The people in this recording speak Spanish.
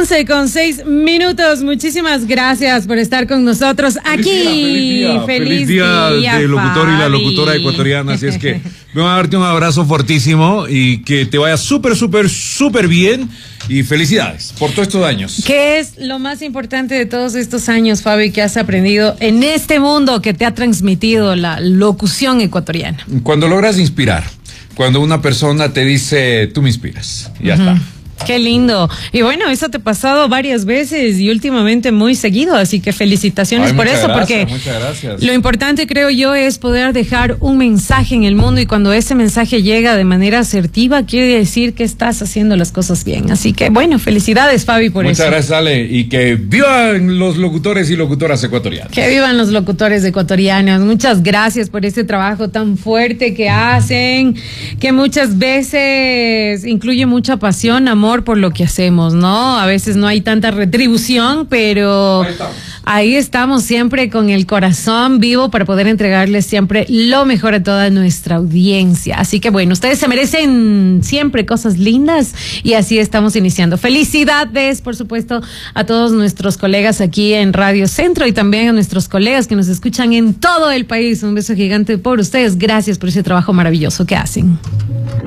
11:06. Muchísimas gracias por estar con nosotros aquí. Feliz día del locutor y la locutora ecuatoriana. Así es que voy a darte un abrazo fortísimo y que te vaya súper bien. Y felicidades por todos estos años. ¿Qué es lo más importante de todos estos años, Fabi, que has aprendido en este mundo que te ha transmitido la locución ecuatoriana? Cuando logras inspirar, cuando una persona te dice, tú me inspiras, ya está. Qué lindo. Y bueno, eso te ha pasado varias veces y últimamente muy seguido, así que felicitaciones por eso, porque muchas gracias. Lo importante, creo yo, es poder dejar un mensaje en el mundo, y cuando ese mensaje llega de manera asertiva, quiere decir que estás haciendo las cosas bien. Así que bueno, felicidades, Fabi, por eso. Muchas gracias, Ale, y que vivan los locutores y locutoras ecuatorianos. Que vivan los locutores ecuatorianos. Muchas gracias por ese trabajo tan fuerte que hacen, que muchas veces incluye mucha pasión, amor por lo que hacemos, ¿no? A veces no hay tanta retribución, pero ahí estamos siempre con el corazón vivo para poder entregarles siempre lo mejor a toda nuestra audiencia. Así que bueno, ustedes se merecen siempre cosas lindas y así estamos iniciando. Felicidades, por supuesto, a todos nuestros colegas aquí en Radio Centro y también a nuestros colegas que nos escuchan en todo el país. Un beso gigante por ustedes. Gracias por ese trabajo maravilloso que hacen.